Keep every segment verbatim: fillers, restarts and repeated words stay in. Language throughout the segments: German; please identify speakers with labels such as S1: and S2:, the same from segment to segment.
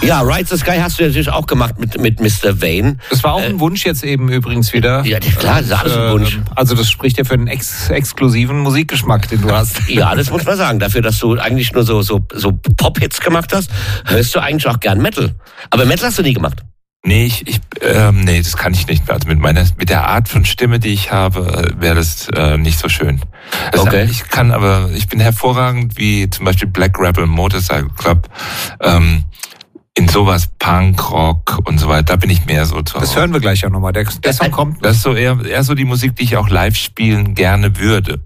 S1: Ja, Ride the Sky hast du natürlich auch gemacht mit, mit Mister Vane.
S2: Das war auch ein Wunsch jetzt eben übrigens wieder.
S1: Ja, klar, das ist alles ein Wunsch.
S2: Also das spricht ja für einen ex- exklusiven Musikgeschmack, den du hast.
S1: Ja, das muss man sagen. Dafür, dass du eigentlich nur so, so, so Pop-Hits gemacht hast, hörst du eigentlich auch gern Metal. Aber Metal hast du nie gemacht.
S3: Nee, ich, ich ähm, nee, das kann ich nicht. Also mit meiner, mit der Art von Stimme, die ich habe, wäre das äh, nicht so schön. Also
S1: okay.
S3: Ich kann aber, ich bin hervorragend, wie zum Beispiel Black Rebel Motorcycle Club, ähm, in sowas Punk, Rock und so weiter, da bin ich mehr so zu Hause.
S2: Das hören wir gleich auch nochmal. Der, der Song kommt.
S3: Das ist so eher, eher so die Musik, die ich auch live spielen gerne würde.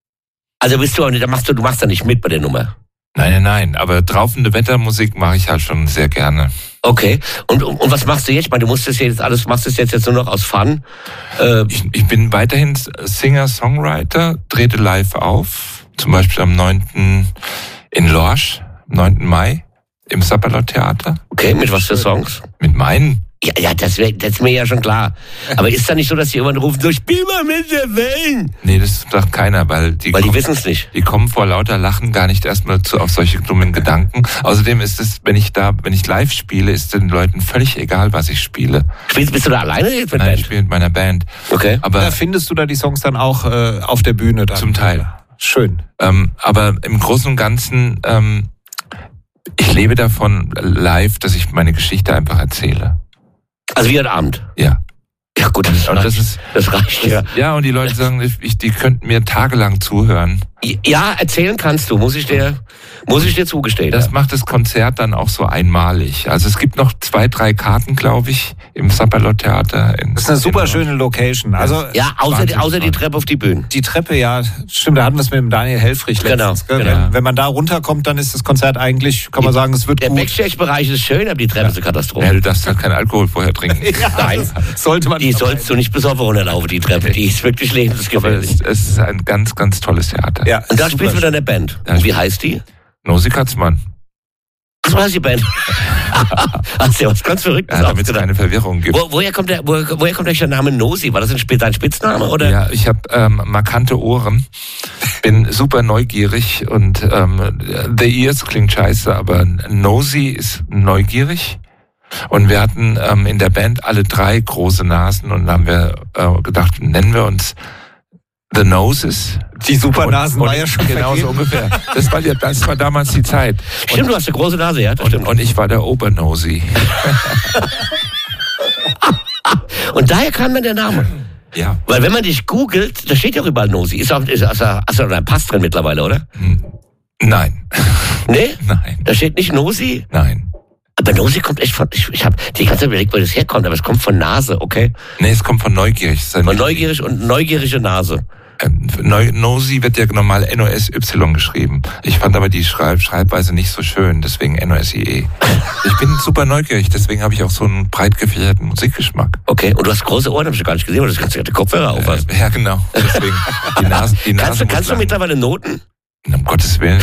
S1: Also bist du auch nicht, da machst du, du machst da nicht mit bei der Nummer.
S3: Nein, nein, nein. Aber draufende Wettermusik mache ich halt schon sehr gerne.
S1: Okay. Und, und, und was machst du jetzt? Ich meine, du musst das jetzt alles, machst das jetzt, jetzt nur noch aus Fun. Äh,
S3: ich, ich bin weiterhin Singer-Songwriter, trete live auf. Zum Beispiel am neunten in Lorsch, am neunten Mai im Sapperlot-Theater.
S1: Okay, mit was für Songs?
S3: Mit meinen.
S1: Ja, ja, das, wär, das ist mir ja schon klar. Aber ist da nicht so, dass die irgendwann rufen, so, spiel mal mit der Wellen?
S3: Nee, das sagt keiner, weil die,
S1: weil die wissen es nicht.
S3: Die kommen vor lauter Lachen gar nicht erstmal zu, auf solche dummen Gedanken. Außerdem ist es, wenn ich da, wenn ich live spiele, ist den Leuten völlig egal, was ich spiele.
S1: Spielst, bist du da alleine jetzt mit
S3: Nein,
S1: Band?
S3: ich spiele mit meiner Band.
S1: Okay.
S3: Aber
S2: da findest du da die Songs dann auch äh, auf der Bühne dann?
S3: Zum Teil.
S2: Schön.
S3: Ähm, aber im Großen und Ganzen, ähm, ich lebe davon live, dass ich meine Geschichte einfach erzähle.
S1: Also wie ein Abend?
S3: Ja.
S1: Ja gut, das,
S3: und
S1: reicht,
S3: das ist
S1: das reicht ja.
S3: Ja, und die Leute sagen, ich, die könnten mir tagelang zuhören.
S1: Ja, erzählen kannst du, muss ich dir, muss ich dir zugestehen.
S3: Das
S1: ja.
S3: macht das Konzert dann auch so einmalig. Also es gibt noch zwei, drei Karten, glaube ich, im Sapperlot-Theater.
S2: Das ist eine super schöne Location. Also
S1: ja, außer, die, außer die Treppe auf die Bühne.
S2: Die Treppe, ja, stimmt, da hatten wir es mit dem Daniel Helfrich letztens.
S1: Genau,
S2: wenn,
S1: genau.
S2: wenn man da runterkommt, dann ist das Konzert eigentlich, kann man sagen, es wird
S1: Der
S2: gut.
S1: Der Backstage-Bereich ist schön, aber die Treppe ja. ist eine Katastrophe.
S3: Ja, du darfst halt keinen Alkohol vorher trinken.
S2: Ja,
S1: nein,
S2: sollte man.
S1: Die sollst du nicht besoffen runterlaufen, die Treppe. Die ist wirklich lebensgefährlich.
S3: Aber es, es ist ein ganz, ganz tolles Theater.
S1: Ja, und da spielst du mit deiner Band.
S3: Ja,
S1: und wie heißt die?
S3: Nosi Katzmann.
S1: So heißt die Band. Hast du ja was ganz Verrücktes
S3: ja, damit es keine Verwirrung gibt.
S1: Wo, woher kommt der, wo, woher kommt der Name Nosi? War das ein Spitz, dein Spitzname, oder?
S3: Ja, ich habe ähm, markante Ohren, bin super neugierig und ähm, The Ears klingt scheiße, aber Nosi ist neugierig. Und wir hatten ähm, in der Band alle drei große Nasen und dann haben wir äh, gedacht, nennen wir uns The Noses.
S2: Die Supernasen war ja schon
S3: genau so ungefähr. Das war, ja, das war damals die Zeit.
S1: Stimmt,
S3: und,
S1: du hast eine große Nase, ja? Das
S3: und,
S1: stimmt.
S3: und ich war der Obernosi.
S1: Und daher kam dann der Name.
S3: Ja.
S1: Weil wenn man dich googelt, da steht ja auch überall Nosi. Ist auch, ist, also, hast du einen Pass drin mittlerweile, oder?
S3: Nein.
S1: Nee?
S3: Nein.
S1: Da steht nicht Nosi?
S3: Nein.
S1: Aber Nosi kommt echt von, ich, ich habe die ganze Zeit überlegt, wo das herkommt, aber es kommt von Nase, okay?
S3: Nee, es kommt von neugierig.
S1: Von neugierig und neugierige Nase.
S3: Neu, Nosi wird ja normal N O S Y geschrieben. Ich fand aber die Schreib, Schreibweise nicht so schön, deswegen N O S I E. Ich bin super neugierig, deswegen habe ich auch so einen breit gefächerten Musikgeschmack.
S1: Okay, und du hast große Ohren, habe ich gar nicht gesehen, weil du kannst ja die Kopfhörer auf hast.
S3: Äh, ja, genau. Deswegen die Nase, die Nase
S1: kannst du, kannst du mittlerweile Noten?
S3: Um Gottes Willen.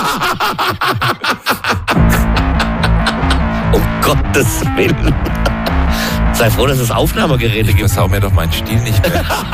S1: Um Gottes Willen. Sei froh, dass es Aufnahmegeräte
S3: ich
S1: gibt.
S3: versau mir doch meinen Stil nicht mehr.